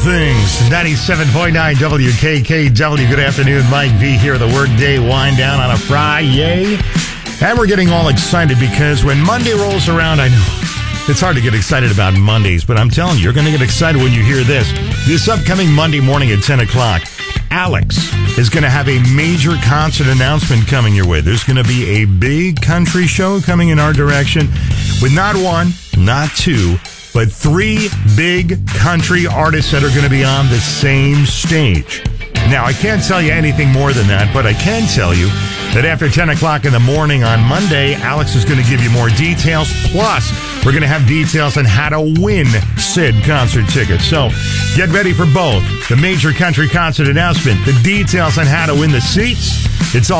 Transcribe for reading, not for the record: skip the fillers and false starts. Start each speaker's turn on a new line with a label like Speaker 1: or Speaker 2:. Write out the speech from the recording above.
Speaker 1: things. 97.9 WKKW. Good afternoon. Mike V here. The Workday Wind Down on a Friday. And we're getting all excited because when Monday rolls around, I know it's hard to get excited about Mondays, but I'm telling you, you're going to get excited when you hear this. This upcoming Monday morning at 10 o'clock, Alex is going to have a major concert announcement coming your way. There's going to be a big country show coming in our direction with not one, not two, but three big country artists that are going to be on the same stage. Now, I can't tell you anything more than that, but I can tell you that after 10 o'clock in the morning on Monday, Alex is going to give you more details. Plus, we're going to have details on how to win said concert tickets. So get ready for both the major country concert announcement, the details on how to win the seats. It's all